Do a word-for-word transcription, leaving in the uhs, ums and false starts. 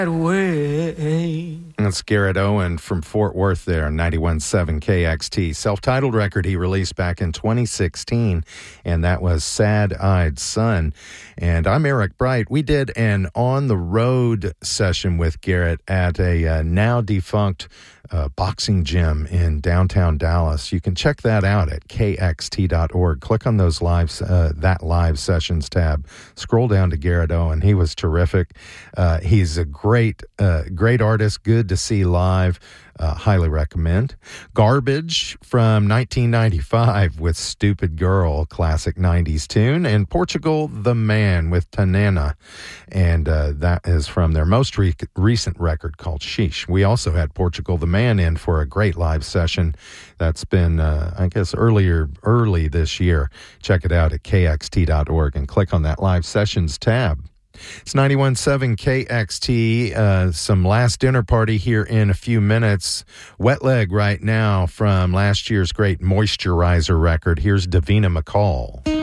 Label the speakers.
Speaker 1: Way.
Speaker 2: That's Garrett Owen from Fort Worth there, ninety-one point seven K X T. Self-titled record he released back in twenty sixteen, and that was Sad-Eyed Son. And I'm Eric Bright. We did an on-the-road session with Garrett at a uh, now-defunct uh, boxing gym in downtown Dallas. You can check that out at K X T dot org. Click on those live, uh, that live sessions tab. Scroll down to Garrett Owen. He was terrific. Uh, he's a great, uh, great artist. Good to see live. Uh, highly recommend. Garbage from nineteen ninety-five with Stupid Girl, classic nineties tune. And Portugal the Man with Tanana. And uh, that is from their most re- recent record called Sheesh. We also had Portugal the Man in for a great live session. That's been, uh, I guess, earlier, early this year. Check it out at K X T dot org and click on that live sessions tab. It's ninety-one point seven K X T, uh, some Last Dinner Party here in a few minutes. Wet Leg right now from last year's great Moisturizer record. Here's Davina McCall.